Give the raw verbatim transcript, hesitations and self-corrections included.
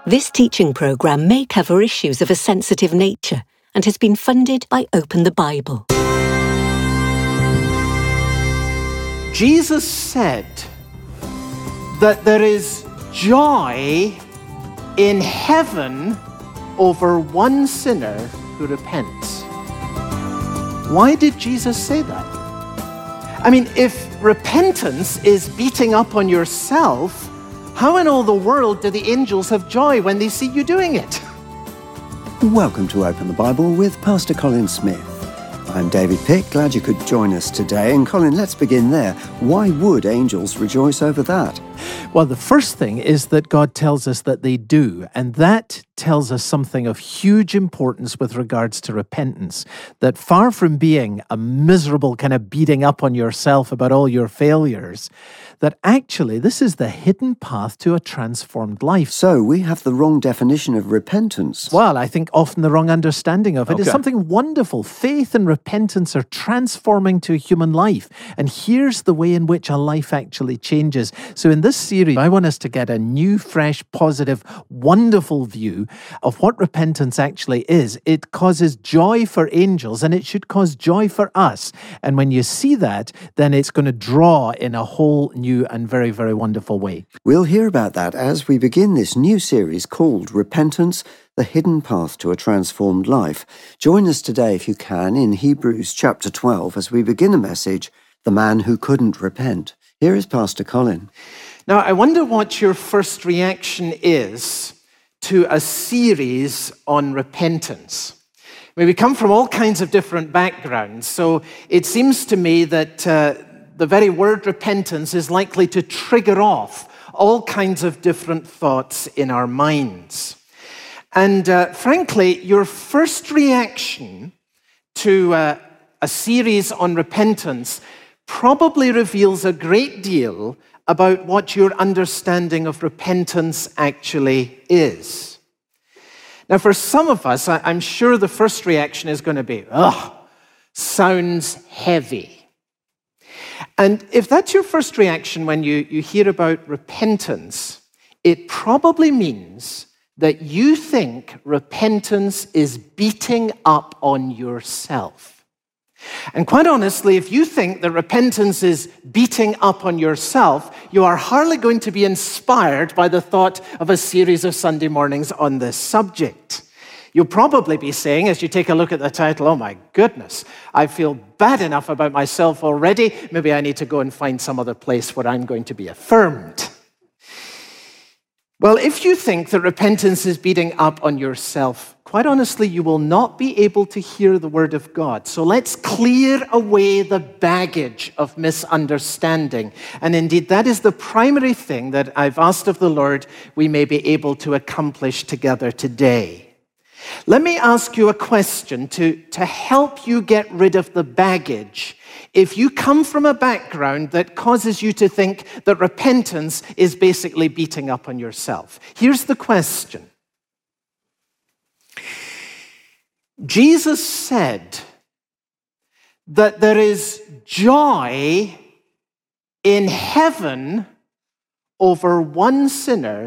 This teaching programme may cover issues of a sensitive nature and has been funded by Open the Bible. Jesus said that there is joy in heaven over one sinner who repents. Why did Jesus say that? I mean, if repentance is beating up on yourself, how in all the world do the angels have joy when they see you doing it? Welcome to Open the Bible with Pastor Colin Smith. I'm David Pick, glad you could join us today. And Colin, let's begin there. Why would angels rejoice over that? Well, the first thing is that God tells us that they do, and that tells us something of huge importance with regards to repentance, that far from being a miserable kind of beating up on yourself about all your failures, that actually this is the hidden path to a transformed life. So we have the wrong definition of repentance. Well, I think often the wrong understanding of it. Okay. It's something wonderful. Faith and repentance are transforming to a human life. And here's the way in which a life actually changes. So in this series, I want us to get a new, fresh, positive, wonderful view of what repentance actually is. It causes joy for angels, and it should cause joy for us. And when you see that, then it's going to draw in a whole new and very, very wonderful way. We'll hear about that as we begin this new series called Repentance, the Hidden Path to a Transformed Life. Join us today, if you can, in Hebrews chapter twelve as we begin a message, The Man Who Couldn't Repent. Here is Pastor Colin. Now, I wonder what your first reaction is to a series on repentance. I mean, we come from all kinds of different backgrounds, so it seems to me that uh, the very word repentance is likely to trigger off all kinds of different thoughts in our minds. And uh, frankly, your first reaction to uh, a series on repentance probably reveals a great deal about what your understanding of repentance actually is. Now, for some of us, I'm sure the first reaction is going to be, ugh, sounds heavy. And if that's your first reaction when you, you hear about repentance, it probably means that you think repentance is beating up on yourself. And quite honestly, if you think that repentance is beating up on yourself, you are hardly going to be inspired by the thought of a series of Sunday mornings on this subject. You'll probably be saying, as you take a look at the title, oh my goodness, I feel bad enough about myself already. Maybe I need to go and find some other place where I'm going to be affirmed. Well, if you think that repentance is beating up on yourself, quite honestly, you will not be able to hear the word of God. So let's clear away the baggage of misunderstanding. And indeed, that is the primary thing that I've asked of the Lord we may be able to accomplish together today. Let me ask you a question to, to help you get rid of the baggage. If you come from a background that causes you to think that repentance is basically beating up on yourself, here's the question. Jesus said that there is joy in heaven over one sinner